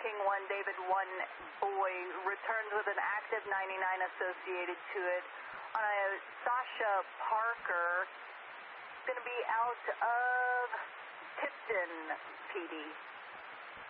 King 1, David 1, boy, returns with an active 99 associated to it. Sasha Parker, going to be out of Tipton, PD.